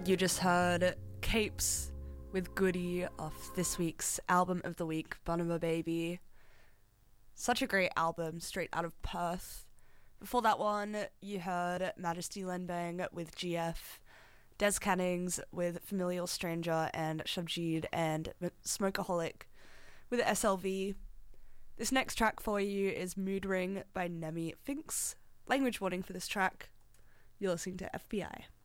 You just heard Capes with Goody off this week's album of the week, Bunama Baby. Such a great album, straight out of Perth. Before that one, you heard Majesty Lenbang with GF, Des Cannings with Familial Stranger, and Shabjeed and Smokeaholic with SLV. This next track for you is Mood Ring by Nemi Finks. Language warning for this track. You're listening to FBI.